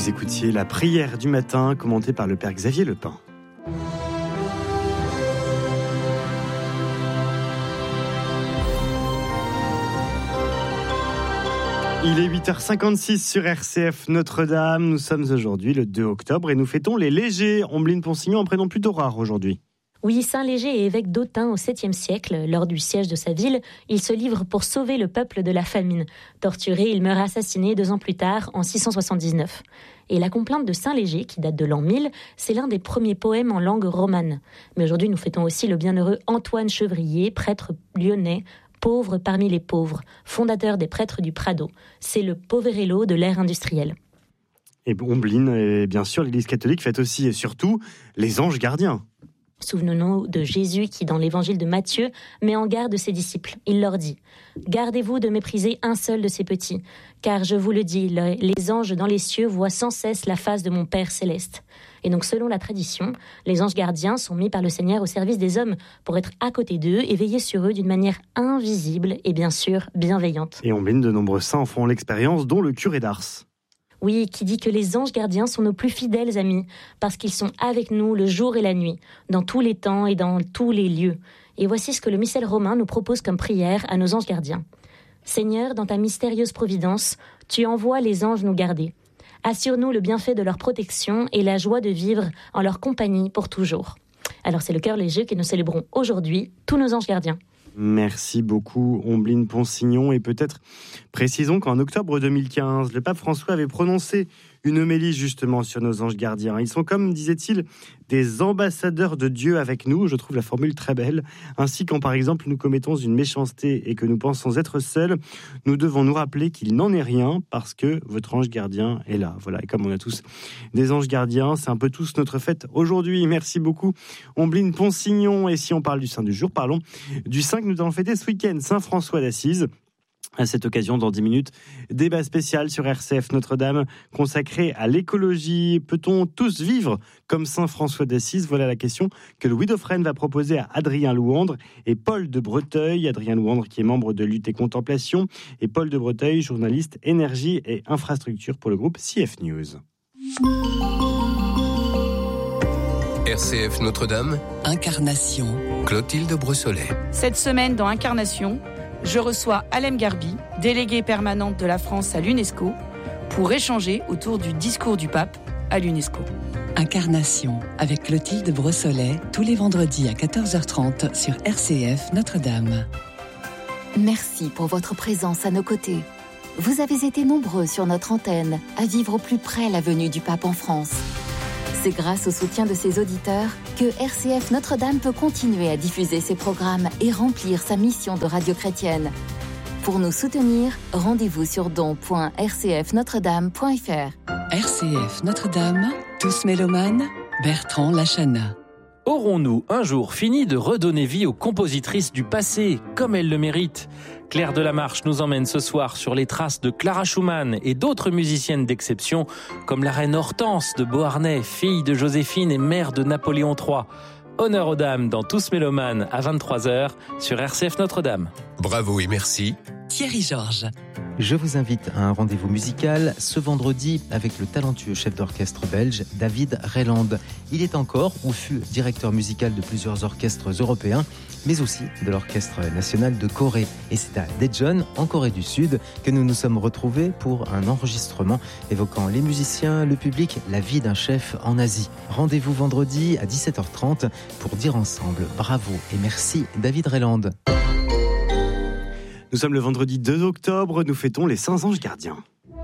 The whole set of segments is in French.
Vous écoutiez la prière du matin commentée par le père Xavier Lepin. Il est 8h56 sur RCF Notre-Dame. Nous sommes aujourd'hui le 2 octobre et nous fêtons les Légers. Ombline Ponsignon, un prénom plutôt rare aujourd'hui. Oui, Saint Léger est évêque d'Autun au 7e siècle. Lors du siège de sa ville, il se livre pour sauver le peuple de la famine. Torturé, il meurt assassiné 2 ans plus tard, en 679. Et la complainte de Saint Léger, qui date de l'an 1000, c'est l'un des premiers poèmes en langue romane. Mais aujourd'hui, nous fêtons aussi le bienheureux Antoine Chevrier, prêtre lyonnais, pauvre parmi les pauvres, fondateur des prêtres du Prado. C'est le poverello de l'ère industrielle. Et Ombline, et bien sûr, l'Église catholique fête aussi et surtout les anges gardiens. Souvenons-nous de Jésus qui, dans l'évangile de Matthieu, met en garde ses disciples. Il leur dit « Gardez-vous de mépriser un seul de ces petits, car je vous le dis, les anges dans les cieux voient sans cesse la face de mon Père céleste. » Et donc, selon la tradition, les anges gardiens sont mis par le Seigneur au service des hommes pour être à côté d'eux et veiller sur eux d'une manière invisible et bien sûr bienveillante. Et Ombline, de nombreux saints en font l'expérience, dont le curé d'Ars. Oui, qui dit que les anges gardiens sont nos plus fidèles amis, parce qu'ils sont avec nous le jour et la nuit, dans tous les temps et dans tous les lieux. Et voici ce que le missel romain nous propose comme prière à nos anges gardiens. Seigneur, dans ta mystérieuse providence, tu envoies les anges nous garder. Assure-nous le bienfait de leur protection et la joie de vivre en leur compagnie pour toujours. Alors c'est le cœur léger que nous célébrons aujourd'hui, tous nos anges gardiens. Merci beaucoup Ombline Ponsignon, et peut-être précisons qu'en octobre 2015, le pape François avait prononcé une homélie justement sur nos anges gardiens. Ils sont comme, disait-il, des ambassadeurs de Dieu avec nous. Je trouve la formule très belle. Ainsi, quand par exemple nous commettons une méchanceté et que nous pensons être seuls, nous devons nous rappeler qu'il n'en est rien parce que votre ange gardien est là. Voilà, et comme on a tous des anges gardiens, c'est un peu tous notre fête aujourd'hui. Merci beaucoup Ombline Ponsignon. Et si on parle du saint du jour, parlons du saint que nous allons fêter ce week-end, Saint François d'Assise. À cette occasion, dans 10 minutes, débat spécial sur RCF Notre-Dame consacré à l'écologie. Peut-on tous vivre comme Saint François d'Assise ? Voilà la question que Louis Dauphren va proposer à Adrien Louandre et Paul de Breteuil. Adrien Louandre qui est membre de Lutte et Contemplation et Paul de Breteuil, journaliste énergie et infrastructure pour le groupe CF News. RCF Notre-Dame, Incarnation, Clotilde Brossolet. Cette semaine dans Incarnation, je reçois Alem Garbi, déléguée permanente de la France à l'UNESCO, pour échanger autour du discours du pape à l'UNESCO. Incarnation avec Clotilde Brossolet, tous les vendredis à 14h30 sur RCF Notre-Dame. Merci pour votre présence à nos côtés. Vous avez été nombreux sur notre antenne à vivre au plus près la venue du pape en France. C'est grâce au soutien de ses auditeurs que RCF Notre-Dame peut continuer à diffuser ses programmes et remplir sa mission de radio chrétienne. Pour nous soutenir, rendez-vous sur don.rcfnotredame.fr. RCF Notre-Dame, tous mélomanes, Bertrand Lachana. Aurons-nous un jour fini de redonner vie aux compositrices du passé, comme elles le méritent ? Claire Delamarche nous emmène ce soir sur les traces de Clara Schumann et d'autres musiciennes d'exception, comme la reine Hortense de Beauharnais, fille de Joséphine et mère de Napoléon III. Honneur aux dames dans Tous Mélomanes à 23h sur RCF Notre-Dame. Bravo et merci. Thierry Georges. Je vous invite à un rendez-vous musical ce vendredi avec le talentueux chef d'orchestre belge David Reiland. Il est encore ou fut directeur musical de plusieurs orchestres européens, mais aussi de l'Orchestre national de Corée. Et c'est à Daejeon, en Corée du Sud, que nous nous sommes retrouvés pour un enregistrement évoquant les musiciens, le public, la vie d'un chef en Asie. Rendez-vous vendredi à 17h30 pour dire ensemble bravo et merci David Reiland. Nous sommes le vendredi 2 octobre, nous fêtons les Saints Anges Gardiens.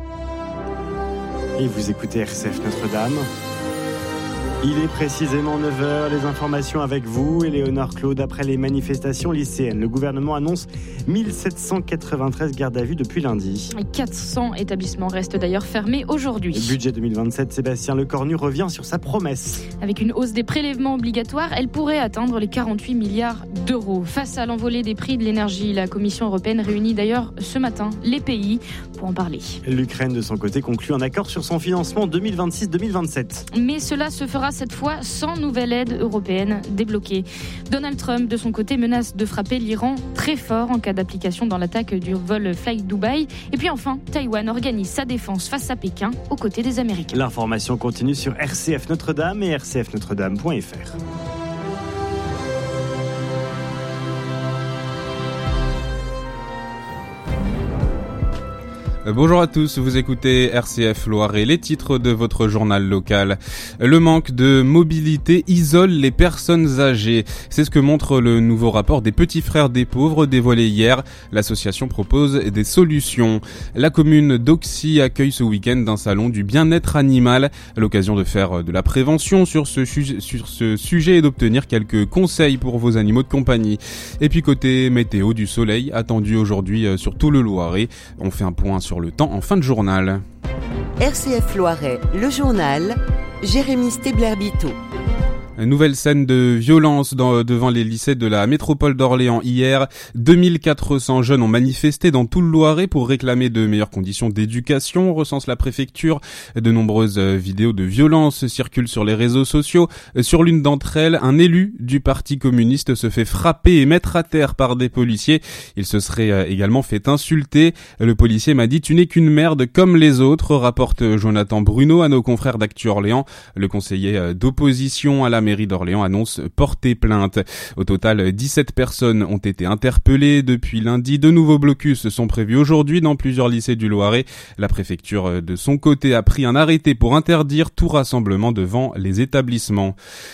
Et vous écoutez RCF Notre-Dame. Il est précisément 9h, les informations avec vous, Éléonore Claude. Après les manifestations lycéennes, le gouvernement annonce 1793 gardes à vue depuis lundi. 400 établissements restent d'ailleurs fermés aujourd'hui. Le budget 2027, Sébastien Lecornu revient sur sa promesse. Avec une hausse des prélèvements obligatoires, elle pourrait atteindre les 48 milliards d'euros. Face à l'envolée des prix de l'énergie, la Commission européenne réunit d'ailleurs ce matin les pays pour en parler. L'Ukraine, de son côté, conclut un accord sur son financement 2026-2027. Mais cela se fera sera cette fois sans nouvelle aide européenne débloquée. Donald Trump, de son côté, menace de frapper l'Iran très fort en cas d'application dans l'attaque du vol Fly Dubai. Et puis enfin, Taïwan organise sa défense face à Pékin aux côtés des Américains. L'information continue sur RCF Notre-Dame et rcfnotredame.fr. Bonjour à tous, vous écoutez RCF Loiret, les titres de votre journal local. Le manque de mobilité isole les personnes âgées. C'est ce que montre le nouveau rapport des Petits Frères des Pauvres dévoilé hier. L'association propose des solutions. La commune d'Auxy accueille ce week-end un salon du bien-être animal. L'occasion de faire de la prévention sur ce sujet et d'obtenir quelques conseils pour vos animaux de compagnie. Et puis côté météo, du soleil attendu aujourd'hui sur tout le Loiret. On fait un point sur le temps en fin de journal. RCF Loiret, le journal, Jérémy Stebler-Bito. Nouvelle scène de violence devant les lycées de la métropole d'Orléans hier. 2400 jeunes ont manifesté dans tout le Loiret pour réclamer de meilleures conditions d'éducation, recense la préfecture. De nombreuses vidéos de violence circulent sur les réseaux sociaux. Sur l'une d'entre elles, un élu du Parti communiste se fait frapper et mettre à terre par des policiers. Il se serait également fait insulter. Le policier m'a dit « Tu n'es qu'une merde comme les autres », rapporte Jonathan Bruno à nos confrères d'Actu Orléans. Le conseiller d'opposition à la mairie d'Orléans annonce porter plainte. Au total, 17 personnes ont été interpellées depuis lundi. De nouveaux blocus sont prévus aujourd'hui dans plusieurs lycées du Loiret. La préfecture, de son côté, a pris un arrêté pour interdire tout rassemblement devant les établissements.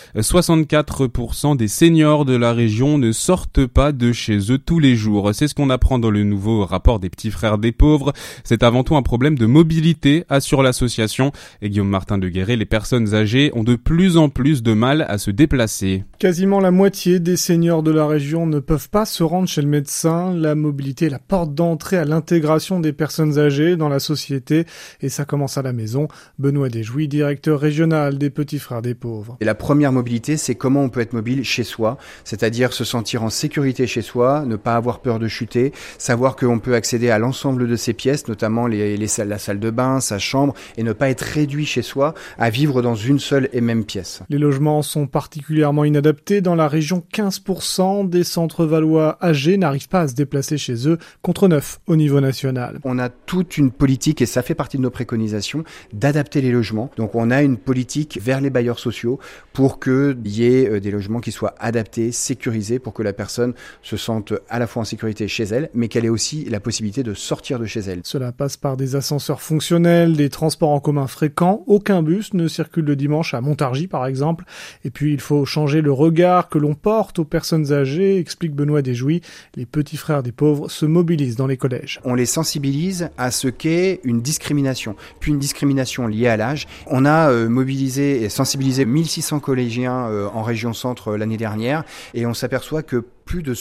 64% des seniors de la région ne sortent pas de chez eux tous les jours. C'est ce qu'on apprend dans le nouveau rapport des Petits Frères des Pauvres. C'est avant tout un problème de mobilité, assure l'association. Et Guillaume Martin de Guéret, les personnes âgées ont de plus en plus de mal à se déplacer. Quasiment la moitié des seniors de la région ne peuvent pas se rendre chez le médecin. La mobilité est la porte d'entrée à l'intégration des personnes âgées dans la société et ça commence à la maison. Benoît Desjouy, directeur régional des Petits Frères des Pauvres. Et la première mobilité, c'est comment on peut être mobile chez soi, c'est-à-dire se sentir en sécurité chez soi, ne pas avoir peur de chuter, savoir qu'on peut accéder à l'ensemble de ses pièces, notamment la salle de bain, sa chambre, et ne pas être réduit chez soi à vivre dans une seule et même pièce. Les logements sont particulièrement inadaptés. Dans la région, 15% des centres valois âgés n'arrivent pas à se déplacer chez eux, contre 9 au niveau national. On a toute une politique, et ça fait partie de nos préconisations, d'adapter les logements. Donc on a une politique vers les bailleurs sociaux pour qu'il y ait des logements qui soient adaptés, sécurisés, pour que la personne se sente à la fois en sécurité chez elle, mais qu'elle ait aussi la possibilité de sortir de chez elle. Cela passe par des ascenseurs fonctionnels, des transports en commun fréquents. Aucun bus ne circule le dimanche à Montargis, par exemple. Et puis, il faut changer le regard que l'on porte aux personnes âgées, explique Benoît Desjouy. Les Petits Frères des Pauvres se mobilisent dans les collèges. On les sensibilise à ce qu'est une discrimination, puis une discrimination liée à l'âge. On a mobilisé et sensibilisé 1600 collégiens en région centre l'année dernière et on s'aperçoit que plus de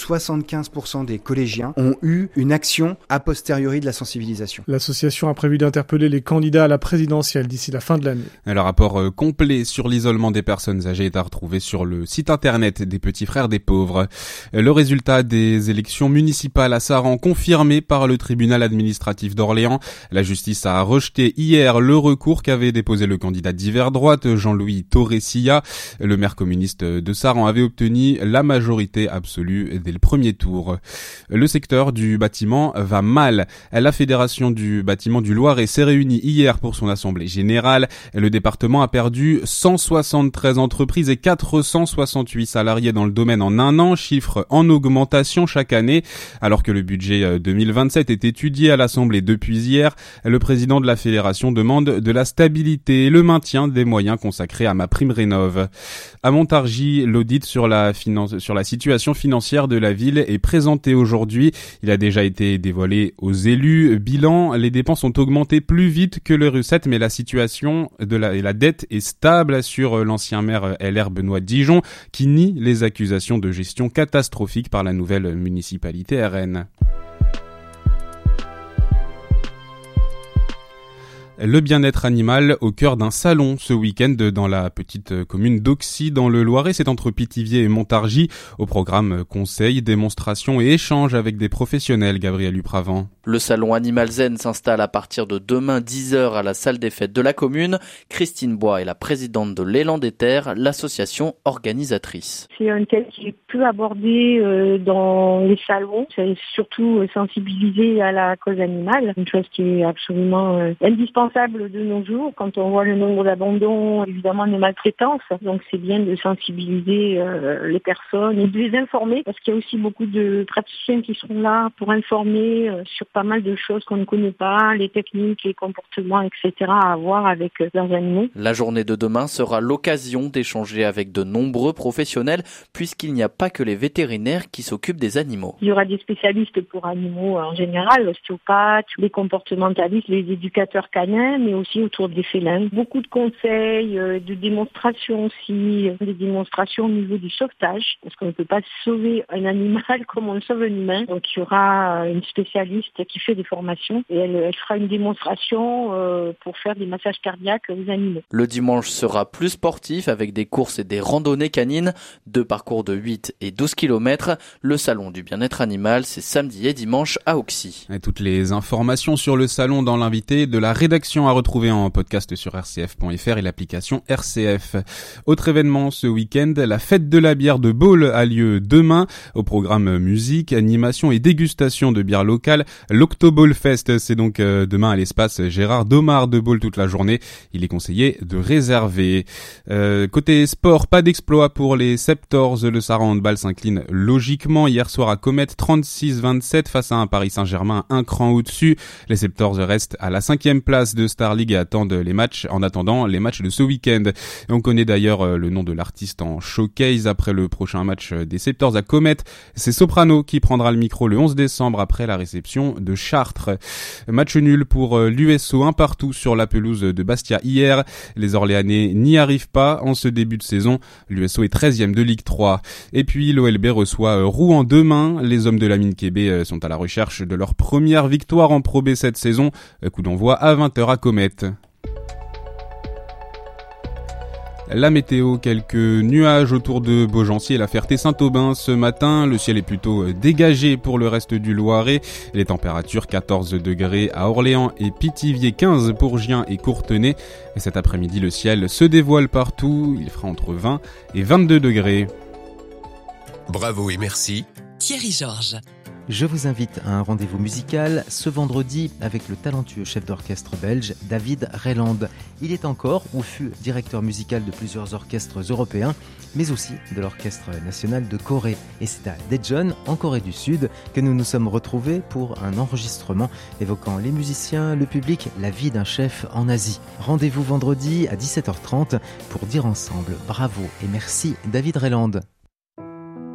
75% des collégiens ont eu une action a posteriori de la sensibilisation. L'association a prévu d'interpeller les candidats à la présidentielle d'ici la fin de l'année. Le rapport complet sur l'isolement des personnes âgées est à retrouver sur le site internet des Petits Frères des Pauvres. Le résultat des élections municipales à Saran confirmé par le tribunal administratif d'Orléans. La justice a rejeté hier le recours qu'avait déposé le candidat d'hiver droite Jean-Louis Torresilla. Le maire communiste de Saran avait obtenu la majorité absolue dès le premier tour. Le secteur du bâtiment va mal. La Fédération du bâtiment du Loiret s'est réunie hier pour son assemblée générale. Le département a perdu 173 entreprises et 468 salariés dans le domaine en un an, chiffre en augmentation chaque année. Alors que le budget 2027 est étudié à l'Assemblée depuis hier, le président de la Fédération demande de la stabilité et le maintien des moyens consacrés à MaPrimeRénov'. À Montargis, l'audit sur la situation financière de la ville est présenté aujourd'hui. Il a déjà été dévoilé aux élus. Bilan, les dépenses ont augmenté plus vite que les recettes, mais la situation de la dette est stable, assure l'ancien maire LR Benoît Dijon, qui nie les accusations de gestion catastrophique par la nouvelle municipalité RN. Le bien-être animal au cœur d'un salon ce week-end dans la petite commune d'Auxy dans le Loiret. C'est entre Pithiviers et Montargis. Au programme conseils, démonstrations et échanges avec des professionnels. Gabriel Upravant. Le salon Animal Zen s'installe à partir de demain 10h à la salle des fêtes de la commune. Christine Bois est la présidente de l'Élan des Terres, l'association organisatrice. C'est un thème qui est peu abordé dans les salons. C'est surtout sensibiliser à la cause animale, une chose qui est absolument indispensable de nos jours quand on voit le nombre d'abandons, évidemment de maltraitances. Donc c'est bien de sensibiliser les personnes et de les informer parce qu'il y a aussi beaucoup de praticiens qui seront là pour informer sur pas mal de choses qu'on ne connaît pas, les techniques, les comportements, etc. à avoir avec leurs animaux. La journée de demain sera l'occasion d'échanger avec de nombreux professionnels puisqu'il n'y a pas que les vétérinaires qui s'occupent des animaux. Il y aura des spécialistes pour animaux en général, l'ostéopathe, les comportementalistes, les éducateurs canins, mais aussi autour des félins. Beaucoup de conseils, de démonstrations aussi, des démonstrations au niveau du sauvetage, parce qu'on ne peut pas sauver un animal comme on sauve un humain. Donc il y aura une spécialiste qui fait des formations et elle fera une démonstration pour faire des massages cardiaques aux animaux. Le dimanche sera plus sportif avec des courses et des randonnées canines, 2 parcours de 8 et 12 km. Le salon du bien-être animal, c'est samedi et dimanche à Auxy. Et toutes les informations sur le salon dans l'invité de la rédaction à retrouver en podcast sur rcf.fr et l'application RCF. Autre événement ce week-end, la fête de la bière de Baule a lieu demain. Au programme musique, animation et dégustation de bière locale. L'Octoball Fest, c'est donc demain à l'espace Gérard Domard de Baule toute la journée. Il est conseillé de réserver. Côté sport, pas d'exploit pour les Septors. Le Sarre Handball s'incline logiquement hier soir à Comète 36-27 face à un Paris Saint-Germain un cran au-dessus. Les Septors restent à la 5e place de Star League et attendent en attendant les matchs de ce week-end. Et on connaît d'ailleurs le nom de l'artiste en showcase après le prochain match des Septors à Comète. C'est Soprano qui prendra le micro le 11 décembre après la réception de Chartres. Match nul pour l'USO, 1-1 sur la pelouse de Bastia hier. Les Orléanais n'y arrivent pas en ce début de saison. L'USO est 13e de Ligue 3. Et puis l'OLB reçoit Rouen demain. Les hommes de la mine Québec sont à la recherche de leur première victoire en Pro B cette saison. Coup d'envoi à 20h à Comète. La météo, quelques nuages autour de Beaugency et la Ferté-Saint-Aubin ce matin. Le ciel est plutôt dégagé pour le reste du Loiret. Les températures 14 degrés à Orléans et Pithiviers, 15 pour Gien et Courtenay. Et cet après-midi, le ciel se dévoile partout. Il fera entre 20 et 22 degrés. Bravo et merci. Thierry Georges. Je vous invite à un rendez-vous musical ce vendredi avec le talentueux chef d'orchestre belge David Reland. Il est encore ou fut directeur musical de plusieurs orchestres européens, mais aussi de l'Orchestre national de Corée. Et c'est à Daejeon, en Corée du Sud, que nous nous sommes retrouvés pour un enregistrement évoquant les musiciens, le public, la vie d'un chef en Asie. Rendez-vous vendredi à 17h30 pour dire ensemble bravo et merci David Reland.